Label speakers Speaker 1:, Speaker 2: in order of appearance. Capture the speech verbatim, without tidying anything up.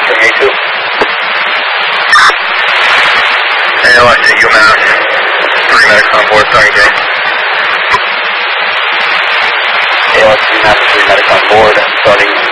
Speaker 1: answering A two.
Speaker 2: A L S at UMass. Three medics on board, starting James.
Speaker 1: A L S at UMass, three medics on board, starting